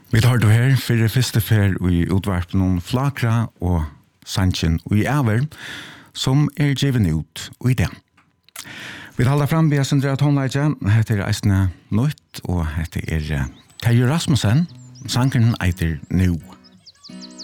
Vi tar det her for det første fer i utvarpen om Flakra og Sanchen og i Æver, som givet ut i det. Vi taler fram via Sindra Tonleidje, heter Eisne Nøyt, og heter Terje Rasmussen, sangeren eiter Nu.